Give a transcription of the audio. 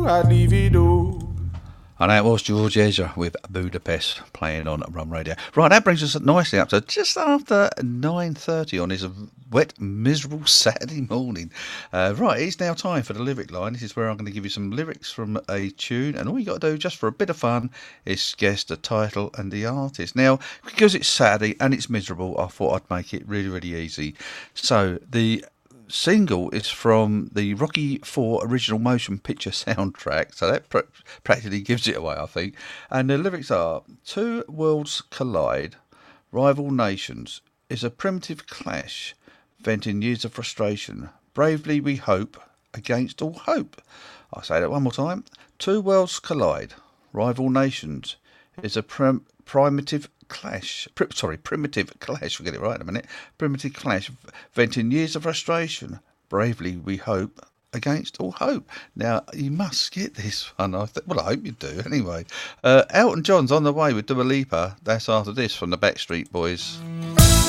I'd leave it all. And that was George Ezra with Budapest playing on Rum Radio. Right, that brings us nicely up to just after 9:30 on this wet, miserable Saturday morning. Right, it's now time for the lyric line. This is where I'm going to give you some lyrics from a tune, and all you got to do, just for a bit of fun, is guess the title and the artist. Now, because it's Saturday and it's miserable, I thought I'd make it really, really easy. So, the single is from the Rocky IV original motion picture soundtrack, so that practically gives it away, I think. And the lyrics are: two worlds collide, rival nations, is a primitive clash, venting years of frustration. Bravely we hope, against all hope. I'll say that one more time. Two worlds collide, rival nations, is a primitive clash. Primitive clash. We'll get it right in a minute. Primitive clash, venting years of frustration. Bravely we hope, against all hope. Now, you must get this one. I hope you do. Anyway, Elton John's on the way with Dua Lipa. That's after this from the Backstreet Boys.